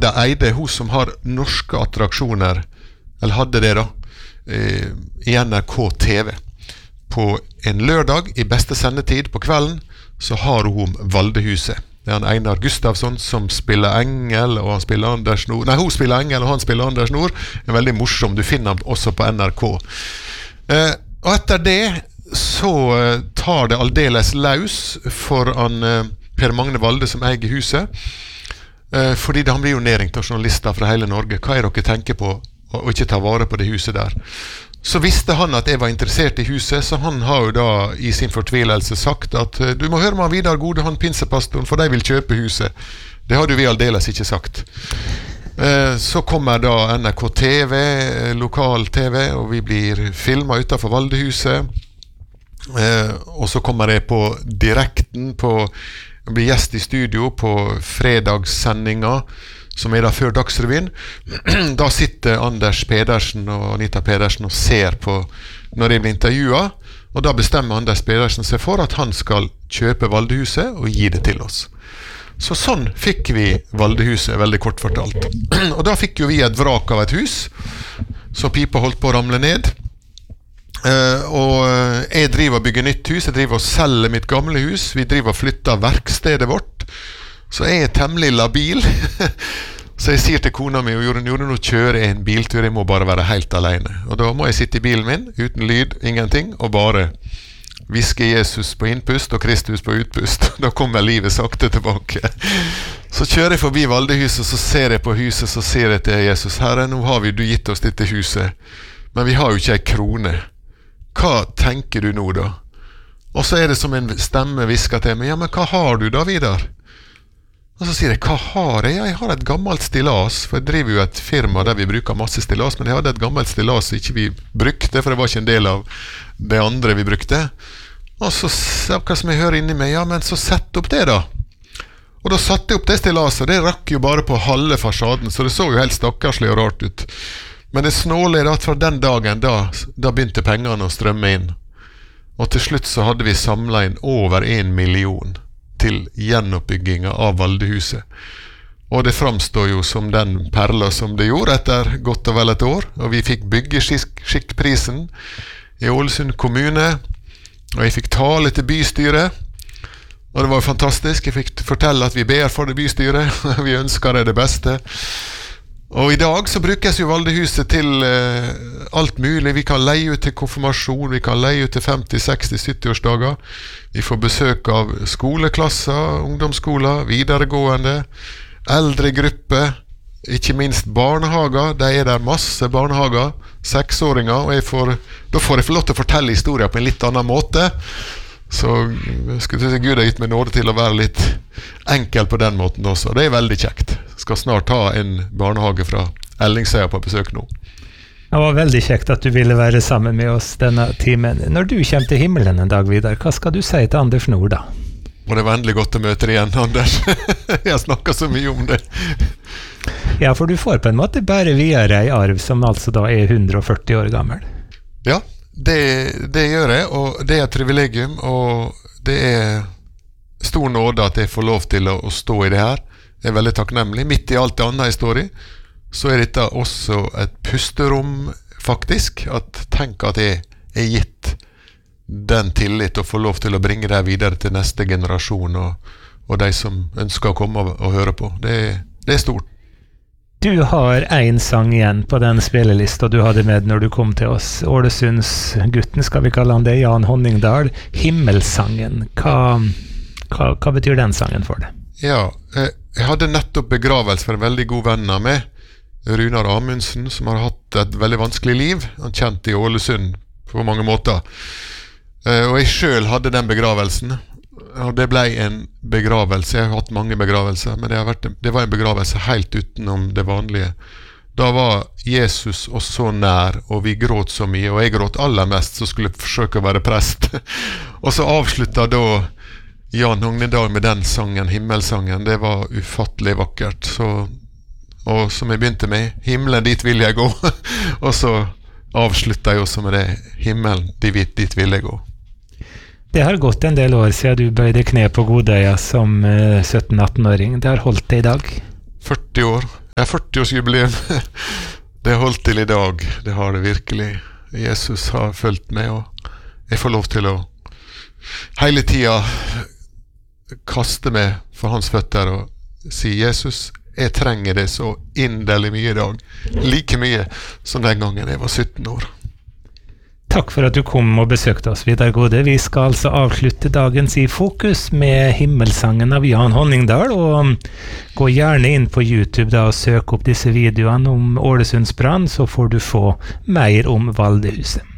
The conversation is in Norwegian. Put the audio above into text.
Hilda Eide, hun som har norske attraksjoner, eller hadde det da, i NRK TV. På en lørdag i beste sendetid på kvelden, så har hun Valdehuset. Det han Einar Gustavsson som spiller Engel, og han spiller Anders Nord. Nei, hun spiller Engel, og han spiller Anders Nord. En veldig morsom, du finner han også på NRK. Og etter det så tar det aldeles løs for han Per Magne Valde som eier huset, fordi han blir jo nedringt av journalister fra hele Norge. Hva dere tenker på å ikke ta vare på det huset der? Så visste han at jeg var interessert i huset, så han har jo da i sin fortvilelse sagt at du må høre med Vidar Gode, han pinsepastoren, for de vil kjøpe huset. Det hadde vi aldeles ikke sagt. Så kommer da NRK TV, lokal TV, og vi blir filmet utenfor Valdehuset. Og så kommer jeg på direkten jeg blir gjest i studio på fredagssendinga, som da før Dagsrevyen. Da sitter Anders Pedersen og Anita Pedersen og ser på når jeg blir intervjuet, og da bestemmer Anders Pedersen seg for at han skal kjøpe Valdehuset og gi det til oss. Så sånn fikk vi Valdehuset, veldig kort fortalt. Og da fikk jo vi et vrak av et hus, så pipa holdt på å ramle ned. Og jeg driver og bygger nytt hus, jeg driver og selger mitt gamle hus, vi driver og flytter verkstedet vårt, så jeg temmelig labil. Så jeg sier til kona mi, og Jorunn, nå kjører jeg en biltur, jeg må bare være helt alene. Og da må jeg sitte i bilen min, uten lyd, ingenting, og bare viske Jesus på innpust og Kristus på utpust. Da kommer livet sakte tilbake. Så kjører jeg forbi Valdehuset, så ser jeg på huset, så sier jeg til Jesus, Herre, nå har du gitt oss dette huset, men vi har jo ikke en krone. Hva tenker du nå da? Og så det som en stemme visker til meg, ja, men hva har du da, Vidar? Og så sier jeg, hva har jeg? Jeg har et gammelt stillas, for jeg driver jo et firma der vi bruker masse stillas, men jeg hadde et gammelt stillas som ikke vi brukte, for det var ikke en del av det andre vi brukte. Og så, akkurat som jeg hører inni meg, ja, men så sett opp det da. Og da satte jeg opp det stillaset, det rakk jo bare på halve fasaden, så det så jo helt stakkarslig og rart ut. Men det snålige at fra den dagen, da begynte pengene å strømme inn. Og til slutt så hadde vi samlet inn over 1 million til gjenoppbygginga av Valdehuset. Og det framstår jo som den perla som det gjorde etter godt og vel et år, og vi fikk byggeskikkprisen i Ålesund kommune, og jeg fikk tale til bystyret, og det var fantastisk. Jeg fikk fortelle at vi ber for det bystyret, vi ønsker det beste. Og i dag så brukes jo Valdehuset til alt mulig. Vi kan leie ut til konfirmasjon, vi kan leie ut til 50, 60, 70-årsdager. Vi får besøk av skoleklasser, ungdomsskoler, videregående, eldre grupper, ikke minst barnehager. Det der masse barnehager, 6-åringer, og da får jeg få lov til å fortelle historier på en litt annen måte. Så skulle jeg si Gud har gitt meg nåde til å være litt enkel på den måten også. Det veldig kjekt. Skal snart ha en barnehage fra Ellingsøya på besøk nå. Det var veldig kjekt at du ville være sammen med oss denne timen. Når du kommer til himmelen en dag, Vidar, hva skal du si til Anders Nord da? Og det var endelig godt å møte deg igjen, Anders. Jeg har snakket så mye om det. Ja, for du får på en måte bare videre en arv som altså da 140 år gammel. Ja, det gjør jeg, og det et privilegium, og det stor nåde at jeg får lov til å stå i det her. Jeg veldig takknemlig. Midt i alt det andre jeg står i, så dette også et pusterom, faktisk. Tenk at jeg gitt den tillit og få lov til å bringe det videre til neste generasjon, og de som ønsker å komme og høre på. Det stort. Du har en sang igjen på den spillelista du hadde med når du kom til oss. Ålesunds gutten, skal vi kalle han det, Jan Honningdal. Himmelsangen. Hva betyr den sangen for deg? Ja, jeg hadde nettopp begravelse for en veldig god venn av meg, Runar Amundsen, som har hatt et veldig vanskelig liv. Han kjent i Ålesund på mange måter. Og jeg selv hadde den begravelsen. Og det ble en begravelse. Jeg har hatt mange begravelser, men det var en begravelse helt utenom det vanlige. Da var Jesus oss så nær, og vi gråt så mye, og jeg gråt aller mest, så skulle jeg forsøke å være prest. Og så avsluttet da Jan Honningdal med den sangen, himmelsangen. Det var ufattelig vakkert. Og som jeg begynte med, himmelen, dit vil jeg gå. Og så avsluttet jeg også med det, himmelen, dit vil jeg gå. Det har gått en del år siden du bøyde kne på Godøya som 17-18-åring. Det har holdt det i dag? 40 år. Jeg det 40-årsjubileum, det holdt til i dag. Det har det virkelig. Jesus har fulgt med, og jeg får lov til å hele tida kaste meg for hans føtter og si, Jesus, jeg trenger det så inderlig mye i dag. Like mye som den gangen jeg var 17 år. Takk for at du kom og besøkte oss, Vidar Gode. Vi skal altså avslutte dagens I Fokus med Himmelsangen av Jan Honningdal, og gå gjerne inn på YouTube da og søk opp disse videoene om Ålesundsbrann, så får du få mer om Valdehuset.